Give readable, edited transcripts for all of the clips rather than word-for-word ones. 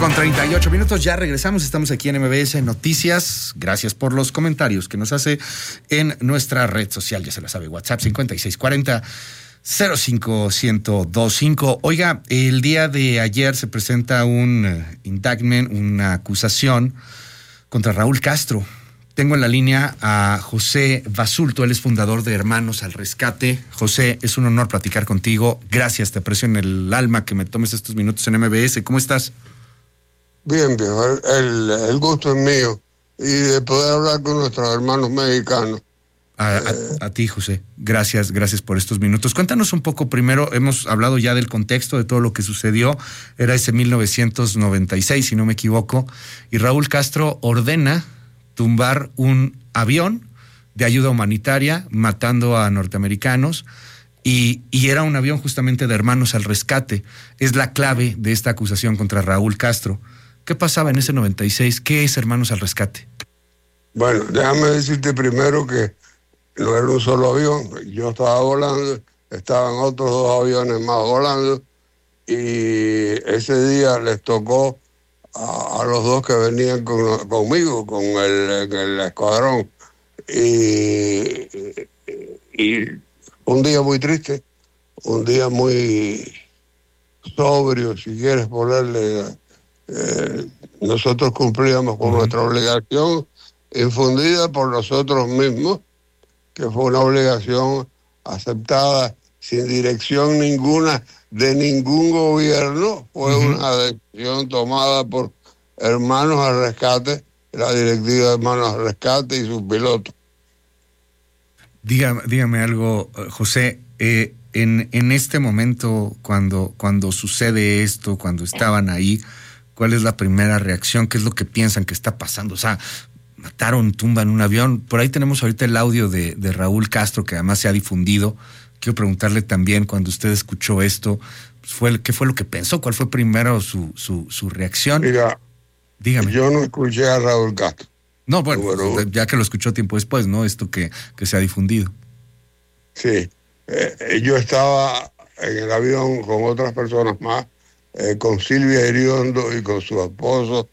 8:38, ya regresamos, estamos aquí en MBS Noticias. Gracias por los comentarios que nos hace en nuestra red social, ya se la sabe, WhatsApp 5640-051025. Oiga, el día de ayer se presenta un indictment, una acusación contra Raúl Castro. Tengo en la línea a José Basulto, él es fundador de Hermanos al Rescate. José, es un honor platicar contigo. Gracias, te aprecio en el alma que me tomes estos minutos en MBS. ¿Cómo estás? Bien, el gusto es mío y de poder hablar con nuestros hermanos mexicanos. A ti, José, gracias por estos minutos. Cuéntanos un poco primero, hemos hablado ya del contexto de todo lo que sucedió, era ese 1996, si no me equivoco, y Raúl Castro ordena tumbar un avión de ayuda humanitaria, matando a norteamericanos, y era un avión justamente de Hermanos al Rescate. Es la clave de esta acusación contra Raúl Castro. ¿Qué pasaba en ese 96? ¿Qué es Hermanos al Rescate? Bueno, déjame decirte primero que no era un solo avión. Yo estaba volando, estaban otros dos aviones más volando, y ese día les tocó a los dos que venían conmigo, con el escuadrón. Y un día muy triste, un día muy sobrio, si quieres ponerle. Nosotros cumplíamos con nuestra obligación infundida por nosotros mismos, que fue una obligación aceptada sin dirección ninguna de ningún gobierno. Fue una decisión tomada por Hermanos al Rescate, la directiva de Hermanos al Rescate y sus pilotos. Dígame algo, José. En este momento, cuando sucede esto, cuando estaban ahí, ¿cuál es la primera reacción? ¿Qué es lo que piensan que está pasando? O sea, tumban un avión. Por ahí tenemos ahorita el audio de Raúl Castro, que además se ha difundido. Quiero preguntarle también, cuando usted escuchó esto, ¿qué fue lo que pensó? ¿Cuál fue primero su reacción? Mira, dígame. Yo no escuché a Raúl Castro. No, bueno, ya que lo escuchó tiempo después, ¿no? Esto que se ha difundido. Sí. Yo estaba en el avión con otras personas más, con Silvia Iriondo y con su esposo,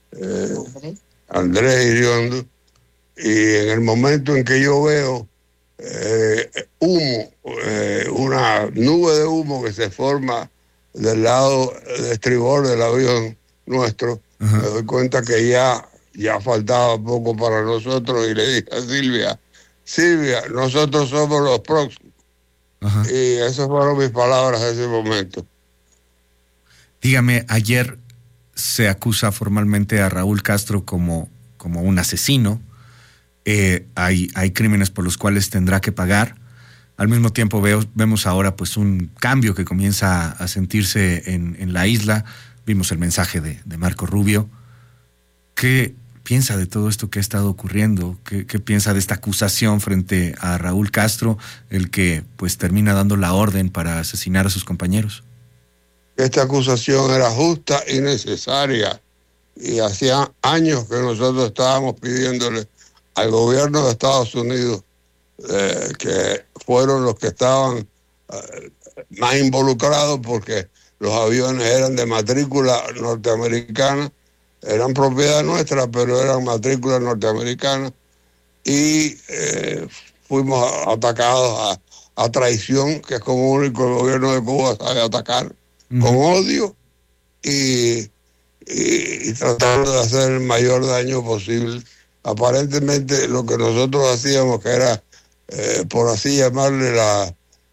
Andrés Iriondo, y en el momento en que yo veo humo, una nube de humo que se forma del lado de estribor del avión nuestro, me doy cuenta que ya faltaba poco para nosotros, y le dije a Silvia, nosotros somos los próximos. Y esas fueron mis palabras en ese momento. Dígame, ayer se acusa formalmente a Raúl Castro como un asesino. Hay crímenes por los cuales tendrá que pagar. Al mismo tiempo vemos ahora pues un cambio que comienza a sentirse en la isla. Vimos el mensaje de Marco Rubio. ¿Qué piensa de todo esto que ha estado ocurriendo? ¿Qué piensa de esta acusación frente a Raúl Castro, el que pues termina dando la orden para asesinar a sus compañeros? Esta acusación era justa y necesaria, y hacía años que nosotros estábamos pidiéndole al gobierno de Estados Unidos, que fueron los que estaban más involucrados, porque los aviones eran de matrícula norteamericana, eran propiedad nuestra, pero eran matrícula norteamericana, y fuimos atacados a traición, que es como único el gobierno de Cuba sabe atacar, con odio y tratando de hacer el mayor daño posible. Aparentemente lo que nosotros hacíamos, que era, por así llamarle, la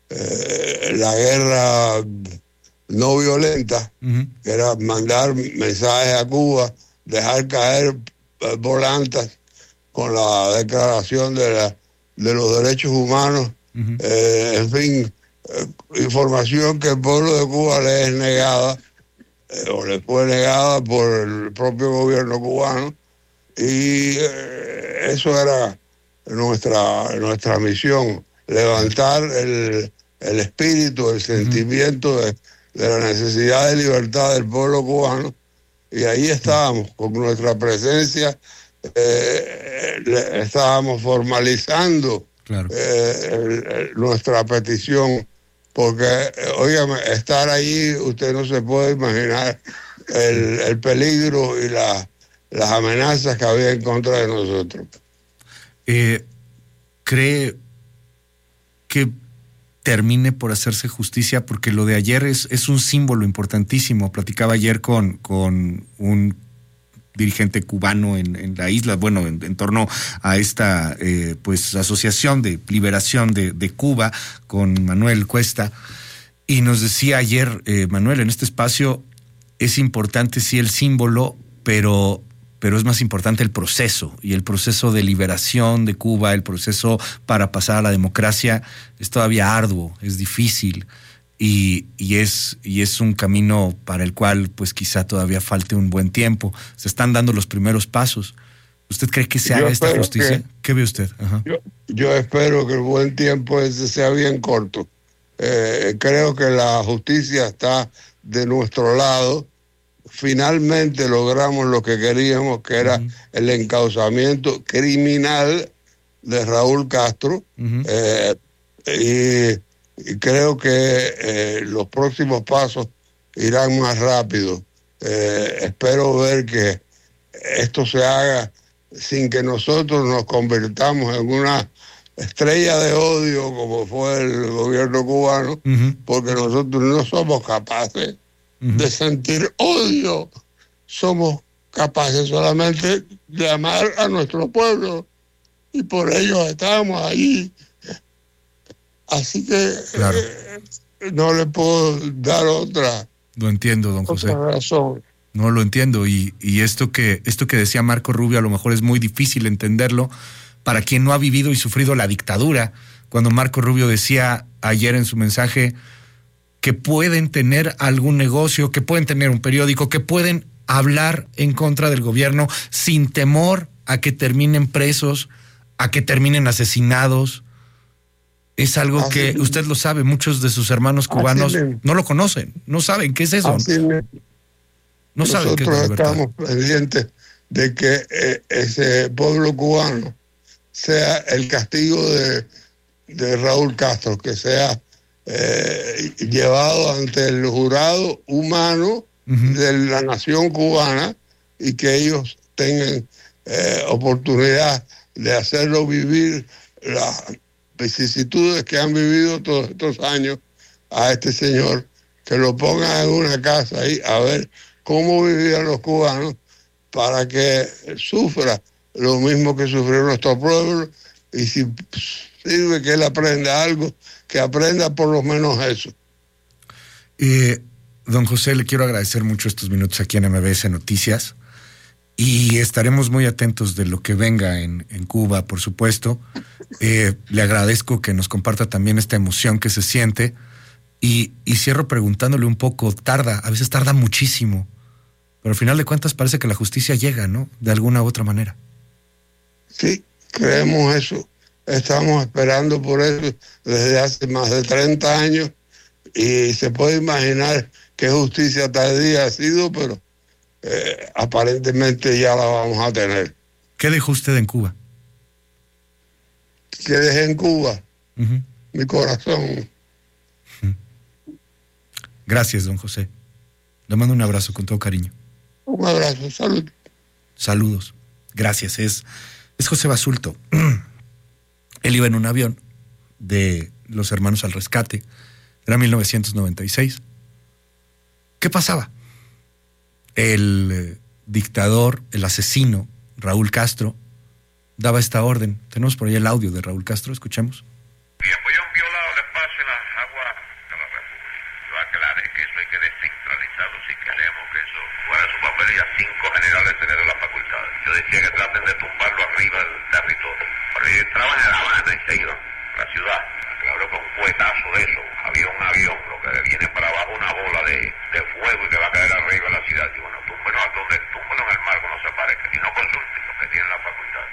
guerra no violenta, que era mandar mensajes a Cuba, dejar caer volantes con la declaración de los derechos humanos, en fin, información que el pueblo de Cuba le es negada, o le fue negada por el propio gobierno cubano, y eso era nuestra misión, levantar el espíritu, el sentimiento de la necesidad de libertad del pueblo cubano, y ahí estábamos, con nuestra presencia, estábamos formalizando nuestra petición, porque, óigame, estar ahí, usted no se puede imaginar el peligro y las amenazas que había en contra de nosotros. ¿Cree que termine por hacerse justicia? Porque lo de ayer es un símbolo importantísimo. Platicaba ayer con un dirigente cubano en la isla, bueno, en torno a esta pues asociación de liberación de Cuba, con Manuel Cuesta, y nos decía ayer, Manuel, en este espacio es importante sí el símbolo, pero es más importante el proceso, y el proceso de liberación de Cuba, el proceso para pasar a la democracia es todavía arduo, es difícil, y es un camino para el cual pues quizá todavía falte un buen tiempo. Se están dando los primeros pasos. ¿Usted cree que se haga esta justicia? ¿Qué ve usted? Ajá. Yo espero que el buen tiempo ese sea bien corto. Creo que la justicia está de nuestro lado. Finalmente logramos lo que queríamos, que era el encauzamiento criminal de Raúl Castro, y creo que los próximos pasos irán más rápido. Espero ver que esto se haga sin que nosotros nos convirtamos en una estrella de odio como fue el gobierno cubano, porque nosotros no somos capaces de sentir odio, somos capaces solamente de amar a nuestro pueblo, y por ello estamos ahí. Así que claro, no le puedo dar otra. Lo entiendo, don José. Razón. No lo entiendo, y esto que decía Marco Rubio a lo mejor es muy difícil entenderlo para quien no ha vivido y sufrido la dictadura. Cuando Marco Rubio decía ayer en su mensaje que pueden tener algún negocio, que pueden tener un periódico, que pueden hablar en contra del gobierno sin temor a que terminen presos, a que terminen asesinados. Es algo que usted lo sabe, muchos de sus hermanos cubanos no lo conocen, no saben qué es eso. No saben qué es la libertad. Nosotros estamos pendientes de que ese pueblo cubano sea el castigo de Raúl Castro, que sea llevado ante el jurado humano de la nación cubana, y que ellos tengan oportunidad de hacerlo vivir las vicisitudes que han vivido todos estos años a este señor, que lo pongan en una casa ahí a ver cómo vivían los cubanos, para que sufra lo mismo que sufrió nuestro pueblo, y si sirve que él aprenda algo, que aprenda por lo menos eso. Don José, le quiero agradecer mucho estos minutos aquí en MBS Noticias, y estaremos muy atentos de lo que venga en Cuba, por supuesto. Le agradezco que nos comparta también esta emoción que se siente, y cierro preguntándole un poco, a veces tarda muchísimo, pero al final de cuentas parece que la justicia llega, ¿no? De alguna u otra manera. Sí, creemos eso. Estamos esperando por eso desde hace más de 30 años, y se puede imaginar qué justicia tardía ha sido, pero aparentemente ya la vamos a tener. ¿Qué dejó usted en Cuba? ¿Qué dejé en Cuba? Mi corazón. Gracias, don José. Le mando un abrazo con todo cariño. Un abrazo, salud. Saludos. Gracias. Es José Basulto. Él iba en un avión de los Hermanos al Rescate. Era 1996. ¿Qué pasaba? El dictador, el asesino, Raúl Castro, daba esta orden. Tenemos por ahí el audio de Raúl Castro, escuchemos. Bien, pues han violado el espacio y las aguas de la República. Yo aclaré que eso hay que descentralizarlo si queremos que eso fuera su papel, y a 5 generales tener la facultad. Yo decía que traten de tumbarlo arriba del territorio. Pero ellos entraban en La Habana y se iban a la ciudad. Claro, con un cuetazo de eso, había un avión, lo que viene para abajo una bola de fuego y que va a caer arriba de la ciudad. Y bueno, túmbenos a donde, túmbenos en el mar cuando se parezca, y no consulten los que tienen la facultad.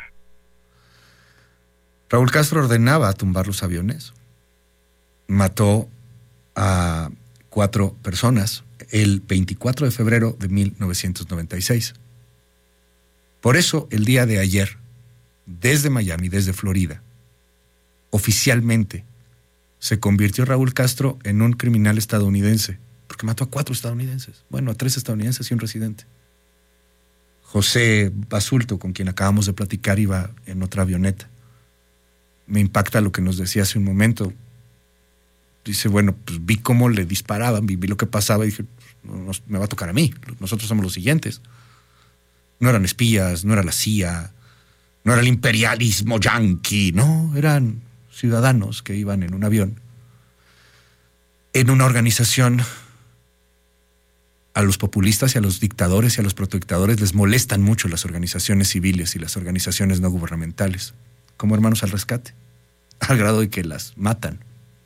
Raúl Castro ordenaba tumbar los aviones, mató a 4 personas el 24 de febrero de 1996. Por eso, el día de ayer, desde Miami, desde Florida, oficialmente se convirtió Raúl Castro en un criminal estadounidense, porque mató a 4 estadounidenses. Bueno, a 3 estadounidenses y un residente. José Basulto, con quien acabamos de platicar, iba en otra avioneta. Me impacta lo que nos decía hace un momento. Dice, bueno, pues vi cómo le disparaban, vi lo que pasaba y dije, me va a tocar a mí, nosotros somos los siguientes. No eran espías, no era la CIA, no era el imperialismo yanqui, no, eran ciudadanos que iban en un avión, en una organización. A los populistas y a los dictadores y a los protodictadores les molestan mucho las organizaciones civiles y las organizaciones no gubernamentales, como Hermanos al Rescate, al grado de que las matan.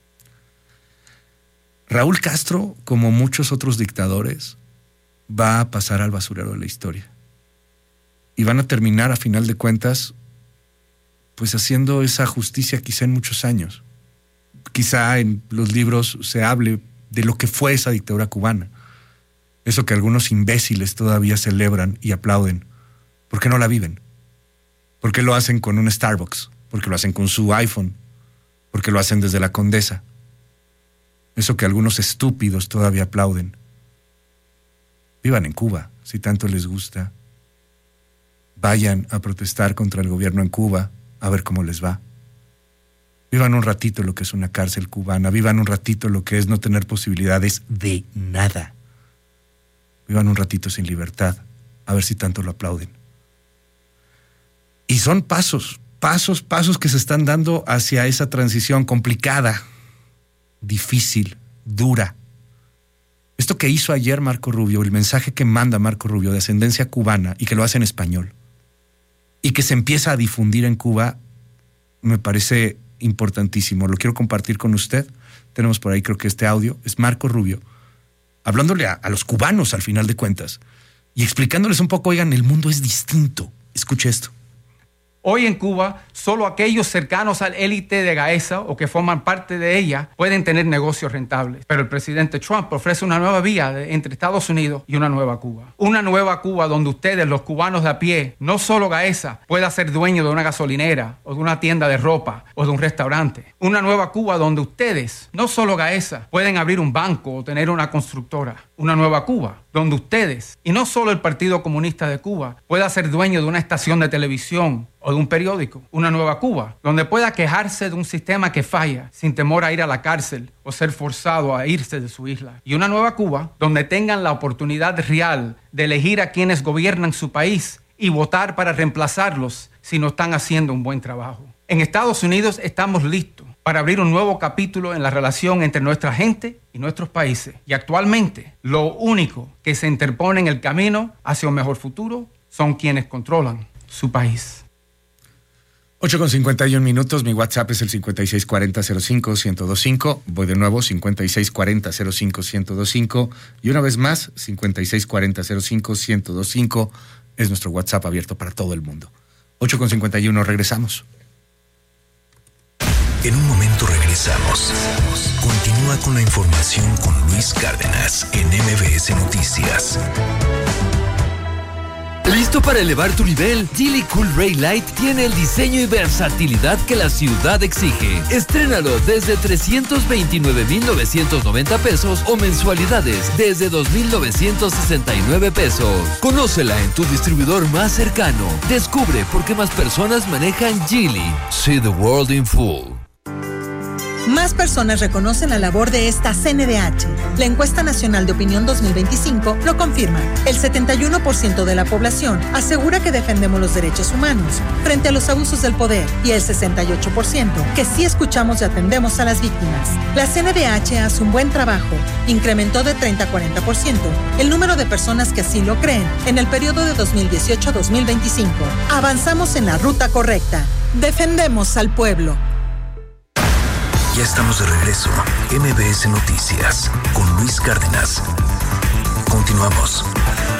Raúl Castro, como muchos otros dictadores, va a pasar al basurero de la historia. Y van a terminar, a final de cuentas, pues haciendo esa justicia quizá en muchos años. Quizá en los libros se hable de lo que fue esa dictadura cubana. Eso que algunos imbéciles todavía celebran y aplauden. ¿Por qué no la viven? ¿Por qué lo hacen con un Starbucks? ¿Por qué lo hacen con su iPhone? ¿Por qué lo hacen desde la Condesa? Eso que algunos estúpidos todavía aplauden. Vivan en Cuba, si tanto les gusta. Vayan a protestar contra el gobierno en Cuba, a ver cómo les va. Vivan un ratito lo que es una cárcel cubana. Vivan un ratito lo que es no tener posibilidades de nada. Vivan un ratito sin libertad, a ver si tanto lo aplauden. Y son pasos que se están dando hacia esa transición complicada, difícil, dura. Esto que hizo ayer Marco Rubio, el mensaje que manda Marco Rubio de ascendencia cubana y que lo hace en español y que se empieza a difundir en Cuba, me parece importantísimo. Lo quiero compartir con usted. Tenemos por ahí, creo que este audio es Marco Rubio hablándole a los cubanos al final de cuentas y explicándoles un poco, oigan, el mundo es distinto. Escuche esto. Hoy en Cuba, solo aquellos cercanos al élite de Gaesa o que forman parte de ella pueden tener negocios rentables. Pero el presidente Trump ofrece una nueva vía entre Estados Unidos y una nueva Cuba. Una nueva Cuba donde ustedes, los cubanos de a pie, no solo Gaesa, pueda ser dueño de una gasolinera o de una tienda de ropa o de un restaurante. Una nueva Cuba donde ustedes, no solo Gaesa, pueden abrir un banco o tener una constructora. Una nueva Cuba donde ustedes, y no solo el Partido Comunista de Cuba, pueda ser dueño de una estación de televisión o de un periódico. Una nueva Cuba donde pueda quejarse de un sistema que falla sin temor a ir a la cárcel o ser forzado a irse de su isla. Y una nueva Cuba donde tengan la oportunidad real de elegir a quienes gobiernan su país y votar para reemplazarlos si no están haciendo un buen trabajo. En Estados Unidos estamos listos para abrir un nuevo capítulo en la relación entre nuestra gente y nuestros países. Y actualmente, lo único que se interpone en el camino hacia un mejor futuro son quienes controlan su país. 8:51, mi WhatsApp es el 5640-05-1025. Voy de nuevo, 5640-05-1025. Y una vez más, 5640-05-1025 es nuestro WhatsApp abierto para todo el mundo. 8:51, regresamos. En un momento regresamos. Continúa con la información con Luis Cárdenas en MBS Noticias. ¿Listo para elevar tu nivel? Geely Cool Ray Light tiene el diseño y versatilidad que la ciudad exige. Estrénalo desde 329,990 pesos o mensualidades desde 2,969 pesos. Conócela en tu distribuidor más cercano. Descubre por qué más personas manejan Geely. See the world in full. Más personas reconocen la labor de esta CNDH. La encuesta nacional de opinión 2025 lo confirma. El 71% de la población asegura que defendemos los derechos humanos frente a los abusos del poder y el 68% que sí escuchamos y atendemos a las víctimas. La CNDH hace un buen trabajo. Incrementó de 30 a 40% el número de personas que así lo creen en el periodo de 2018 a 2025. Avanzamos en la ruta correcta. Defendemos al pueblo. Ya estamos de regreso. MBS Noticias con Luis Cárdenas. Continuamos.